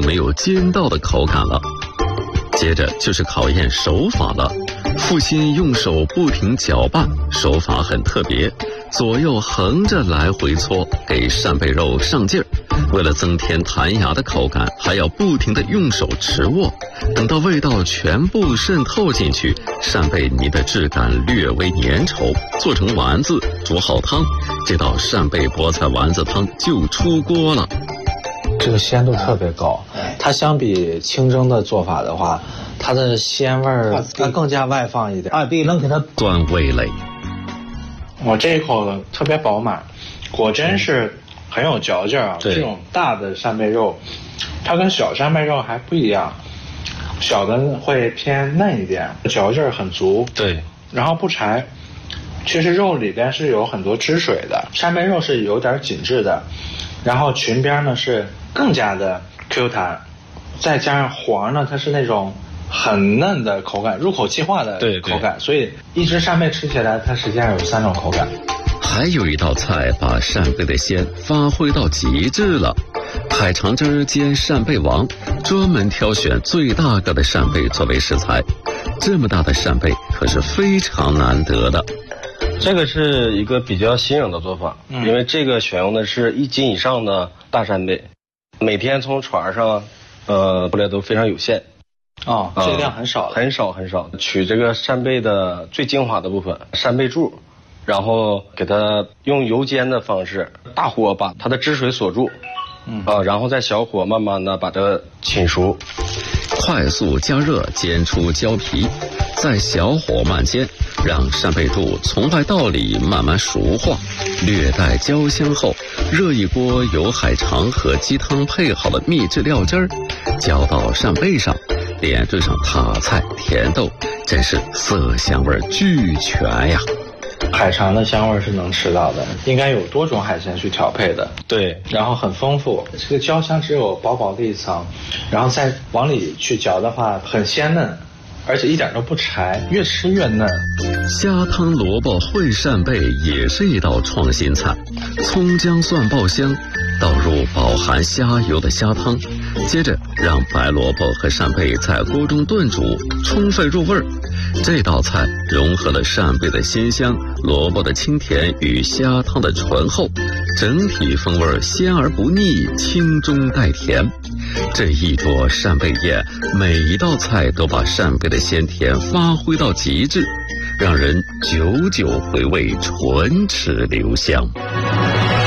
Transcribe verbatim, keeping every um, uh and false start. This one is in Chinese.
没有煎到的口感了。接着就是考验手法了。父亲用手不停搅拌，手法很特别，左右横着来回搓，给扇贝肉上劲儿。为了增添弹牙的口感，还要不停地用手持握，等到味道全部渗透进去，扇贝泥的质感略微粘稠，做成丸子，煮好汤，这道扇贝菠菜丸子汤就出锅了。 这个鲜度特别高，它相比清蒸的做法的话，它的鲜味儿它更加外放一点。 啊，对，能给它端味蕾。 我这一口特别饱满，果真是很有嚼劲啊。这种大的扇贝肉，它跟小扇贝肉还不一样，小的会偏嫩一点，嚼劲儿很足。 对， 然后不柴。其实肉里边是有很多汁水的，扇贝肉是有点紧致的，然后裙边呢是更加的 Q 弹，再加上黄呢，它是那种很嫩的口感，入口即化的口感，所以一只扇贝吃起来它实际上有三种口感。 还有一道菜把扇贝的鲜发挥到极致了，海肠汁儿煎扇贝王，专门挑选最大个的扇贝作为食材。这么大的扇贝可是非常难得的。 这个是一个比较新颖的做法，嗯、因为这个选用的是一斤以上的大扇贝，每天从船上，呃，过来都非常有限。 哦，这个量很少、 呃，很少很少。取这个扇贝的最精华的部分，扇贝柱，然后给它用油煎的方式，大火把它的汁水锁住，嗯啊、呃，然后再小火慢慢的把它浸熟， 快速加热煎出焦皮，再小火慢煎。让扇贝柱从外到里慢慢熟化，略带焦香后，热一锅由海肠和鸡汤配好的秘制料汁儿，浇到扇贝上，点缀上塔菜、甜豆，真是色香味俱全呀！ 海肠的香味是能吃到的，应该有多种海鲜去调配的， 对， 然后很丰富。这个焦香只有薄薄的一层，然后再往里去嚼的话，很鲜嫩。而且一点都不柴，越吃越嫩。 虾汤萝卜烩扇贝也是一道创新菜，葱姜蒜爆香，倒入饱含虾油的虾汤，接着让白萝卜和扇贝在锅中炖煮，充分入味儿。这道菜融合了扇贝的鲜香、萝卜的清甜与虾汤的醇厚，整体风味鲜而不腻，清中带甜。这一桌扇贝宴，每一道菜都把扇贝的鲜甜发挥到极致，让人久久回味，唇齿留香。